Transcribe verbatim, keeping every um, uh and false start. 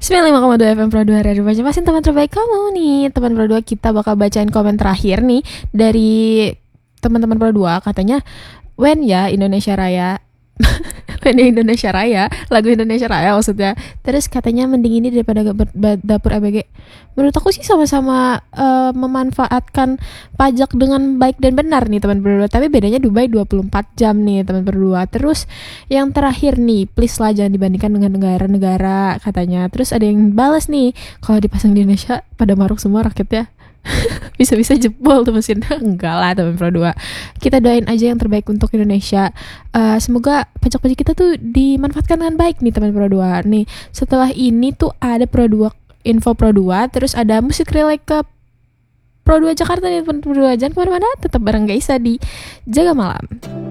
sembilan puluh lima koma dua F M Pro dua Radio Banjarmasin, teman terbaik kamu nih. Teman Pro dua, kita bakal bacain komen terakhir nih dari teman-teman Pro dua. Katanya, when ya Indonesia Raya when ya Indonesia Raya, lagu Indonesia Raya maksudnya. Terus katanya mending ini daripada dapur A B G. Menurut aku sih sama-sama uh, memanfaatkan pajak dengan baik dan benar nih teman berdua. Tapi bedanya Dubai dua puluh empat jam nih teman berdua. Terus yang terakhir nih, please lah jangan dibandingkan dengan negara-negara katanya. Terus ada yang balas nih, kalau dipasang di Indonesia pada maruk semua rakyatnya. Bisa-bisa jebol tuh mesinnya. Enggak lah teman Pro dua. Kita doain aja yang terbaik untuk Indonesia. uh, Semoga pajak-pajak kita tuh dimanfaatkan dengan baik nih teman Pro dua. Nih setelah ini tuh ada Pro dua info Pro dua. Terus ada musik relay ke Pro dua Jakarta nih teman Pro dua. Jangan kemana-mana, tetap bareng Gaisa di Jaga Malam.